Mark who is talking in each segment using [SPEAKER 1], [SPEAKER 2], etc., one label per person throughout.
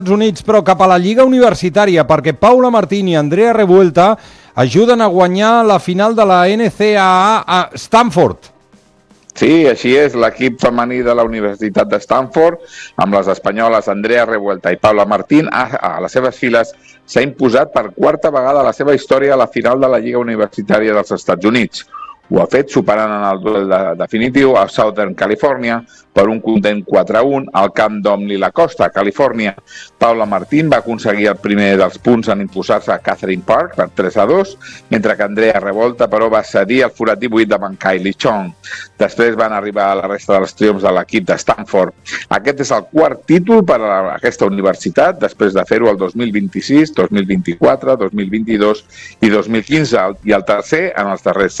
[SPEAKER 1] Units, però cap a la Lliga Universitària, perquè Paula Martín i Andrea Revuelta ajuden a guanyar la final de la NCAA a Stanford.
[SPEAKER 2] Sí, així és, l'equip femení de la Universitat de Stanford, amb les espanyoles Andrea Revuelta i Paula Martín, a les seves files s'ha imposat per quarta vegada a la seva història a la final de la Lliga Universitària dels Estats Units. Ho ha fet superant en el duel definitiu a Southern California per un content 4-1 al camp d'Omni La Costa, a Califòrnia. Paula Martín va aconseguir el primer dels punts en imposar-se a Catherine Park per 3-2, mentre que Andrea Revuelta, però, va cedir el forat 18 davant Kylie Chong. Després van arribar a la resta dels triomfs de l'equip de Stanford. Aquest és el quart títol per a aquesta universitat, després de fer-ho el 2026, 2024, 2022 i 2015, i el tercer en els darrers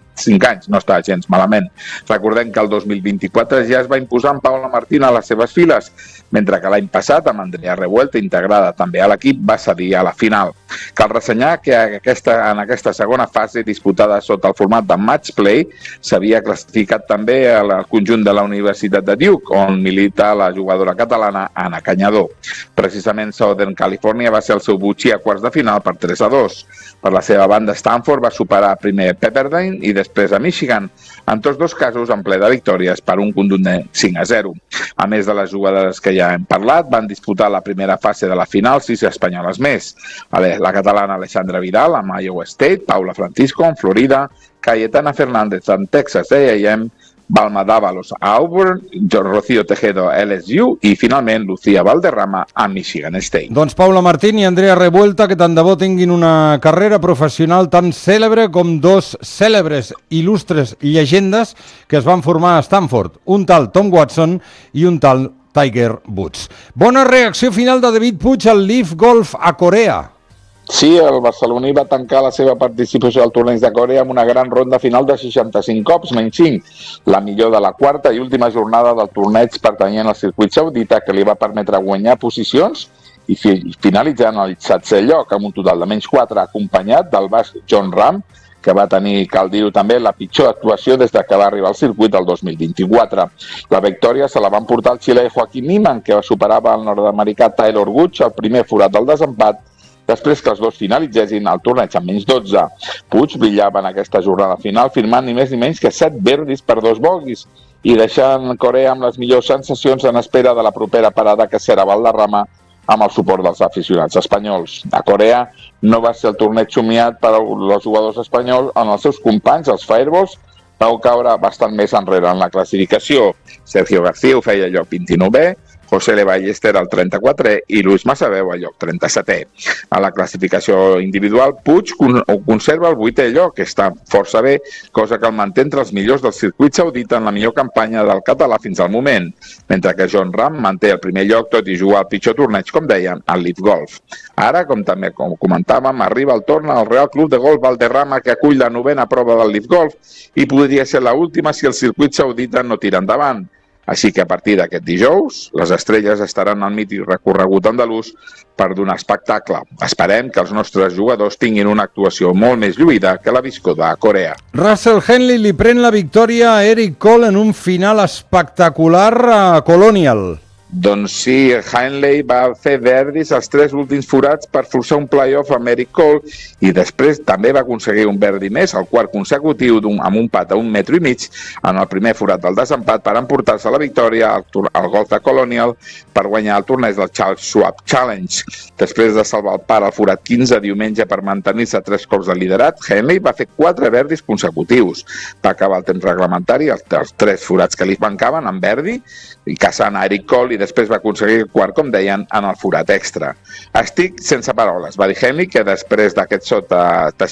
[SPEAKER 2] 5 anys, no està gens malament. Recordem que el 2024 ja es va imposar amb Paula Martín a les seves files, mentre que l'any passat, amb Andrea Revuelta, integrada també a l'equip, va cedir a la final. Cal ressenyar que en aquesta segona fase, disputada sota el format de match play, s'havia classificat també al conjunt de la Universitat de Duke, on milita la jugadora catalana Anna Cañadó. Precisament Southern California va ser el seu butxí a quarts de final per 3-2. Per la seva banda, Stanford va superar primer Pepperdine i després a Michigan, en tots dos casos en ple de victòries per un contundent 5-0. A més de les jugadores que ja hem parlat, van disputar la primera fase de la final 6 espanyoles més. La catalana Alexandra Vidal, amb Iowa State, Paula Francisco, en Florida, Cayetana Fernández, en Texas A&M, Balma Dávalos a Auburn, Rocío Tejedo a LSU i finalment Lucía Valderrama a Michigan State.
[SPEAKER 1] Doncs Paula Martín i Andrea Revuelta, que tant de bo tinguin una carrera professional tan cèlebre com dos cèlebres, il·lustres llegendes que es van formar a Stanford, un tal Tom Watson i un tal Tiger Woods. Bona reacció final de David Puig al Leaf Golf a Corea.
[SPEAKER 2] Sí, el barceloní va tancar la seva participació al torneig de Corea amb una gran ronda final de 65 cops, menys 5, la millor de la quarta i última jornada del torneig pertanyent al circuit saudita, que li va permetre guanyar posicions i finalitzar en el 7è lloc, amb un total de menys 4, acompanyat del basc Jon Rahm, que va tenir, cal dir-ho també, la pitjor actuació des que va arribar al circuit el 2024. La victòria se la van portar el xilè Joaquim Niemann, que superava el nord-americà Taylor Gooch al primer forat del desempat, després que els dos finalitzessin el torneig amb menys 12. Puig brillava en aquesta jornada final, firmant ni més ni menys que 7 birdies per 2 bogies i deixant Corea amb les millors sensacions en espera de la propera parada, que serà Valderrama, amb el suport dels aficionats espanyols. A Corea no va ser el torneig somiat per als jugadors espanyols, en els seus companys, els Fireballs, vau caure bastant més enrere en la classificació. Sergio García ho feia lloc 29è, José Le Ballester al 34è i Luis Masabeu al lloc 37è. A la classificació individual, Puig conserva el 8è lloc, que està força bé, cosa que el manté entre els millors del circuit saudita en la millor campanya del català fins al moment, mentre que Jon Rahm manté el primer lloc, tot i jugar al pitjor torneig, com deien, al Leaf Golf. Ara, com comentàvem, arriba el torn al Real Club de Golf Valderrama, que acull la 9a prova del Leaf Golf i podria ser l'última si el circuit saudita no tira endavant. Així que a partir d'aquest dijous, les estrelles estaran al mític recorregut andalús per donar espectacle. Esperem que els nostres jugadors tinguin una actuació molt més lluïda que la viscuda a Corea.
[SPEAKER 1] Russell Henley li pren la victòria a Eric Cole en un final espectacular a Colonial.
[SPEAKER 2] Doncs sí, Henley va fer verdis els 3 últims forats per forçar un play-off amb Eric Cole i després també va aconseguir un verdi més, el quart consecutiu amb un pat a 1,5 metres en el primer forat del desempat per emportar-se la victòria al golf de Colonial per guanyar el torneig del Charles Schwab Challenge. Després de salvar el par al forat 15 diumenge per mantenir-se 3 cops de liderat, Henley va fer 4 verdis consecutius. Va acabar el temps reglamentari, els 3 forats que li mancaven en verdi, i caçant a Eric Cole, i després va aconseguir el quart, com deien, en el forat extra. Estic sense paraules, va dir Henley, que després d'aquest sota de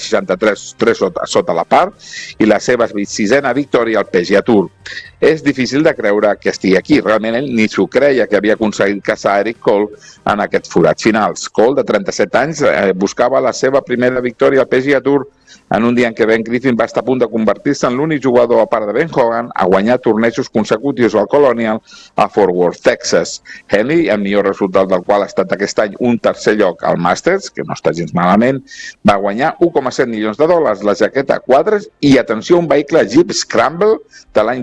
[SPEAKER 2] 63 sota la part i la seva 6a victòria al PGA Tour. És difícil de creure que estigui aquí. Realment ell ni s'ho creia que havia aconseguit caçar Eric Cole en aquests forats finals. Cole, de 37 anys, buscava la seva primera victòria al PGA Tour en un dia en què Ben Griffin va estar a punt de convertir-se en l'únic jugador, a part de Ben Hogan, a guanyar tornejos consecutius al Colonial a Fort Worth, Texas. Henley, el millor resultat del qual ha estat aquest any un 3è lloc al Masters, que no està gens malament, va guanyar 1,7 milions de dòlars, la jaqueta a quadres i, atenció, un vehicle Jeep Scramble de l'any 82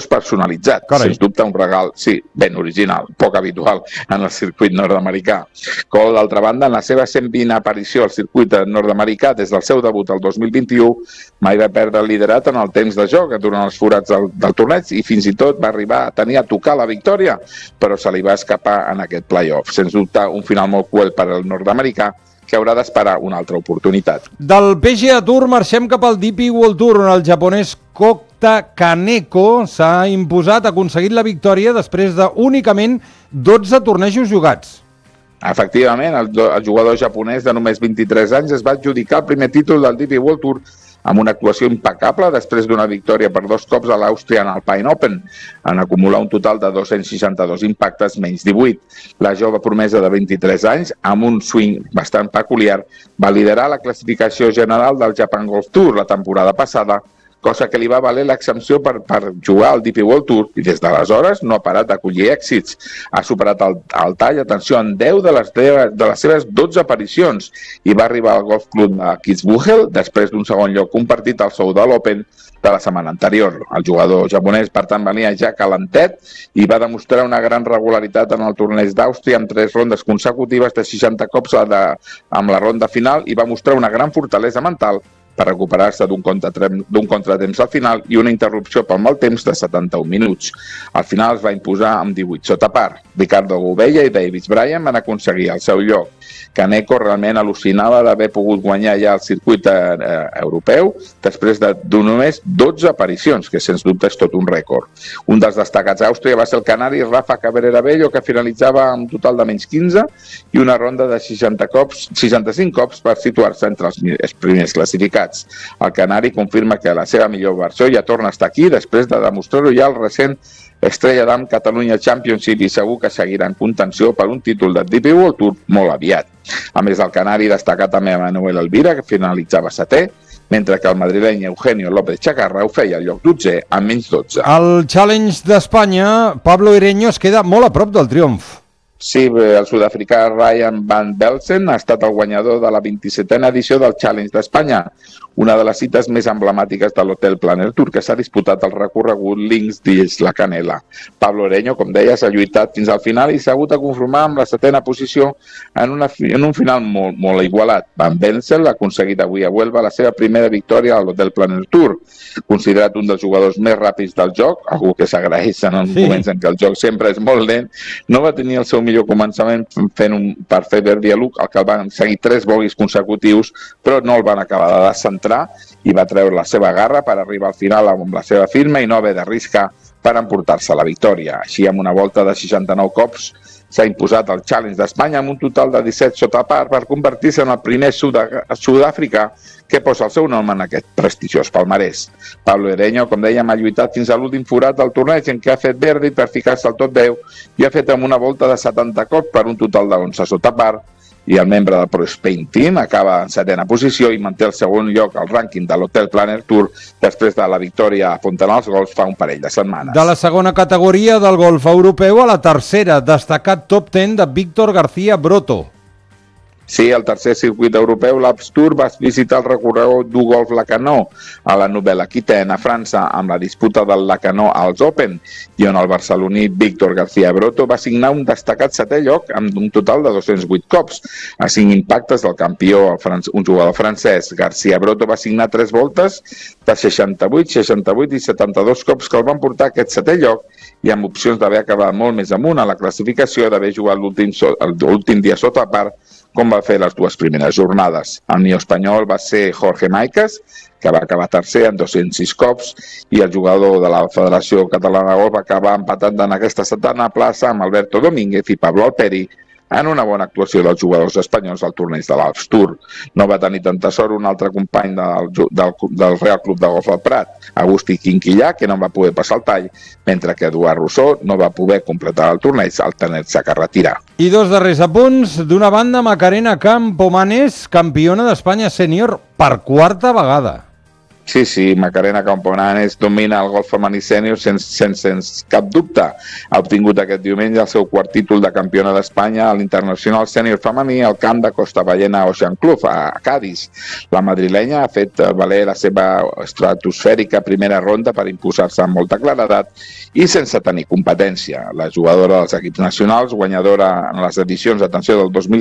[SPEAKER 2] fos personalitzat.
[SPEAKER 1] Carai.
[SPEAKER 2] Sens dubte un regal, sí, ben original, poc habitual en el circuit nord-americà. Cole, d'altra banda, en la seva 120 aparició al circuit nord-americà des del seu debut el 2021, mai va perdre el liderat en el temps de joc durant els forats del torneig i fins i tot va arribar a tenir a tocar la victòria, però se li va escapar en aquest play-off. Sens dubte, un final molt cruel per al nord-americà, que haurà d'esperar una altra oportunitat.
[SPEAKER 1] Del PGA Tour marxem cap al DP World Tour, on el japonès Kota Kaneko s'ha imposat, ha aconseguit la victòria després d'únicament 12 tornejos jugats.
[SPEAKER 2] Efectivament, el jugador japonès de només 23 anys es va adjudicar el primer títol del DP World Tour amb una actuació impecable després d'una victòria per 2 cops a l'Austrian Alpine Open, en acumular un total de 262 impactes menys 18. La jove promesa de 23 anys, amb un swing bastant peculiar, va liderar la classificació general del Japan Golf Tour la temporada passada, cosa que li va valer l'exempció per jugar al DP World Tour i des d'aleshores no ha parat d'acollir èxits. Ha superat el tall, atenció, en 10 de les seves 12 aparicions i va arribar al Golf Club de Kitzbühel després d'un segon lloc compartit al Soudal Open de la setmana anterior. El jugador japonès, per tant, venia ja calentet i va demostrar una gran regularitat en el torneig d'Àustria amb 3 rondes consecutives de 60 cops amb la ronda final i va mostrar una gran fortalesa mental per recuperar-se d'un contratemps al final i una interrupció pel mal temps de 71 minuts. Al final es va imposar amb 18 sota par. Ricardo Gouveia i Davis Bryan van aconseguir el seu lloc. Kaneko realment al·lucinava d'haver pogut guanyar ja el circuit europeu després de només 12 aparicions, que sens dubte és tot un rècord. Un dels destacats a Àustria va ser el canari Rafa Cabrera Bello, que finalitzava amb un total de menys 15 i una ronda de 65 cops per situar-se entre els primers classificats. El canari confirma que la seva millor versió ja torna a estar aquí després de demostrar-ho ja al recent Estrella Damm Catalunya Championship i segur que seguirà en contenció per un títol de DP World Tour molt aviat. A més, el canari destacà també a Manuel Elvira, que finalitzava 7è, mentre que el madrileny Eugenio López Chacarra ho feia al lloc 12è amb menys 12.
[SPEAKER 1] Al Challenge d'Espanya, Pablo Ereño es queda molt a prop del triomf.
[SPEAKER 2] Sí, el sud-africà Ryan van Belsen ha estat el guanyador de la 27a edició del Challenge d'Espanya, una de les cites més emblemàtiques de l'Hotel Planner Tour, que s'ha disputat el recorregut Links d'Isla Canela. Pablo Ereño, com deia, s'ha lluitat fins al final i s'ha hagut de conformar amb la 7a posició en un final molt igualat. Van Belsen ha aconseguit avui a Huelva la seva primera victòria a l'Hotel Planner Tour. Considerat un dels jugadors més ràpids del joc, algú que s'agraeix en els moments en què el joc sempre és molt lent, no va tenir el seu millor començament per fer birdie a Luke, el que el van seguir 3 bogies consecutius, però no el van acabar de descentrar i va treure la seva garra per arribar al final amb la seva firma i no haver d'arriscar per emportar-se la victòria. Així, amb una volta de 69 cops, s'ha imposat el Challenge d'Espanya amb un total de 17 sota par per convertir-se en el primer sud-africà que posa el seu nom en aquest prestigiós palmarès. Pablo Ereño, com dèiem, ha lluitat fins a l'últim forat del torneig en què ha fet birdie per ficar-se al top 10 i ha fet amb una volta de 70 cops per un total de 11 sota par, i el membre del Pro Spain Team acaba en 7a posició i manté el segon lloc al rànquing de l'Hotel Planner Tour després de la victòria a Fontanals Golf fa un parell de setmanes.
[SPEAKER 1] De la segona categoria del golf europeu a la tercera, destacat top 10 de Víctor García Broto.
[SPEAKER 2] Sí, el tercer circuit europeu, l'Alps Tour, va visitar el recorregut du Golf Lacanau a la Nouvelle-Aquitaine, a França, amb la disputa del Lacanau als Open, i on el barceloní Víctor García Broto va signar un destacat 7è lloc amb un total de 208 cops, a 5 impactes del campió, un jugador francès. García Broto va signar 3 voltes de 68, 68 i 72 cops que el van portar a aquest 7è lloc i amb opcions d'haver acabat molt més amunt a la classificació, d'haver jugat l'últim dia sota part, com va fer les 2 primeres jornades. El neoespanyol va ser Jorge Maicas, que va acabar tercer amb 206 cops, i el jugador de la Federació Catalana de Golf va acabar empatant en aquesta 7a plaça amb Alberto Domínguez i Pablo Alperi, en una bona actuació dels jugadors espanyols al torneig de l'Alps Tour. No va tenir tanta sort un altre company del Real Club de Golf del Prat, Agustí Quinquillà, que no va poder passar el tall, mentre que Eduard Rousseau no va poder completar el torneig al tenir-se que retirar.
[SPEAKER 1] I 2 darrers apunts. D'una banda, Macarena Campomanes, campiona d'Espanya sènior per 4a vegada.
[SPEAKER 2] Sí, Macarena Campomanes domina el golf femení sènior sense cap dubte. Ha obtingut aquest diumenge el seu quart títol de campiona d'Espanya a l'Internacional Sènior Femení al camp de Costa Ballena Ocean Club, a Cádiz. La madrilenya ha fet valer la seva estratosfèrica primera ronda per imposar-se amb molta claredat i sense tenir competència. La jugadora dels equips nacionals, guanyadora en les edicions, atenció, del 2000